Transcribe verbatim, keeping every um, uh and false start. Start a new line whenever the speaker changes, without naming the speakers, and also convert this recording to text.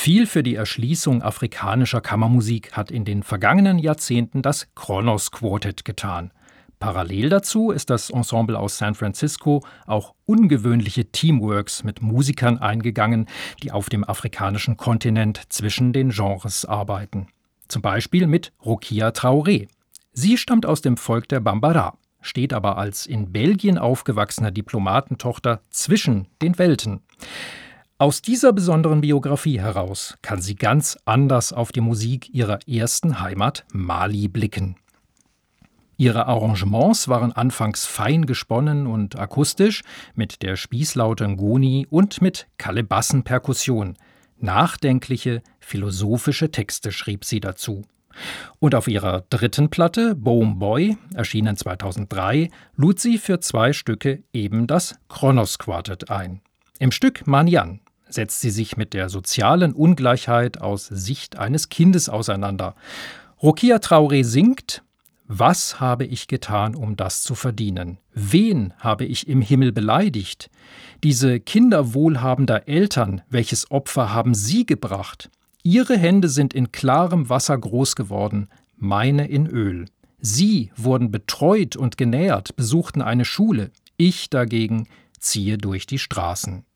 Viel für die Erschließung afrikanischer Kammermusik hat in den vergangenen Jahrzehnten das Kronos Quartet getan. Parallel dazu ist das Ensemble aus San Francisco auch ungewöhnliche Teamworks mit Musikern eingegangen, die auf dem afrikanischen Kontinent zwischen den Genres arbeiten. Zum Beispiel mit Rokia Traoré. Sie stammt aus dem Volk der Bambara, steht aber als in Belgien aufgewachsene Diplomatentochter zwischen den Welten. Aus dieser besonderen Biografie heraus kann sie ganz anders auf die Musik ihrer ersten Heimat Mali blicken. Ihre Arrangements waren anfangs fein gesponnen und akustisch, mit der Spießlaute Ngoni und mit Kalebassenperkussion. Nachdenkliche, philosophische Texte schrieb sie dazu. Und auf ihrer dritten Platte, Boom Boy, erschienen zweitausenddrei, lud sie für zwei Stücke eben das Kronos Quartet ein. Im Stück Manian setzt sie sich mit der sozialen Ungleichheit aus Sicht eines Kindes auseinander. Rokia Traoré singt: Was habe ich getan, um das zu verdienen? Wen habe ich im Himmel beleidigt? Diese Kinder wohlhabender Eltern, welches Opfer haben sie gebracht? Ihre Hände sind in klarem Wasser groß geworden, meine in Öl. Sie wurden betreut und genährt, besuchten eine Schule. Ich dagegen ziehe durch die Straßen.